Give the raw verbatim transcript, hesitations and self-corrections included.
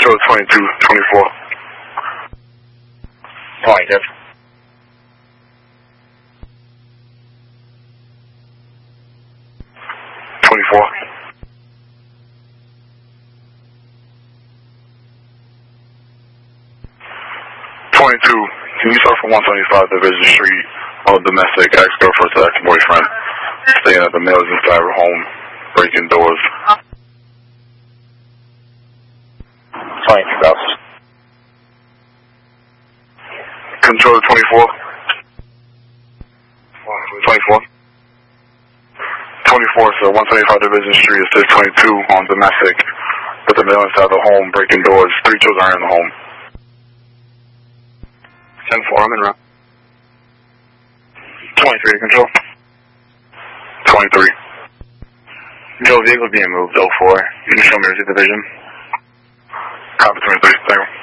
Control twenty-two twenty-four. twenty-two. twenty-four. twenty-two. Can you start from one seventy-five Division Street on domestic ex-girlfriend to ex-boyfriend, staying at the males inside her home, breaking doors? twenty-two Ghost. Control twenty-four. twenty-four. twenty-four, so one seventy-five Division Street is six twenty-two on domestic, with the male inside the home, breaking doors. Three children are in the home. ten four, I'm in route. twenty-three to control. twenty-three. Control vehicle being moved, oh four. You can show me your division. Copy twenty-three, thank you.